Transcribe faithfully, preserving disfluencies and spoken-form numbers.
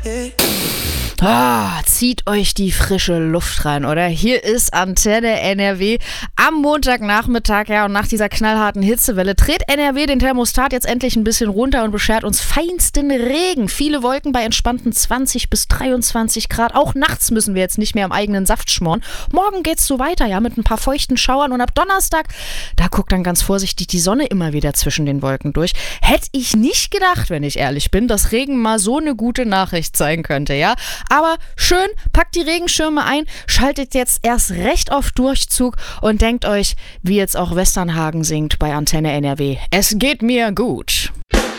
Ah, zieht euch die frische Luft rein, oder? Hier ist Antenne N R W am Montagnachmittag, ja, und nach dieser knallharten Hitzewelle dreht N R W den Thermostat jetzt endlich ein bisschen runter und beschert uns feinsten Regen. Viele Wolken bei entspannten zwanzig bis dreiundzwanzig Grad. Auch nachts müssen wir jetzt nicht mehr im eigenen Saft schmoren. Morgen geht's so weiter, ja, mit ein paar feuchten Schauern, und ab Donnerstag, da guckt dann ganz vorsichtig die Sonne immer wieder zwischen den Wolken durch. Hätte ich nicht gedacht, wenn ich ehrlich bin, dass Regen mal so eine gute Nachricht sein könnte, ja. Aber schön, packt die Regenschirme ein, schaltet jetzt erst recht auf Durchzug und denkt euch, wie jetzt auch Westernhagen singt bei Antenne N R W. Es geht mir gut.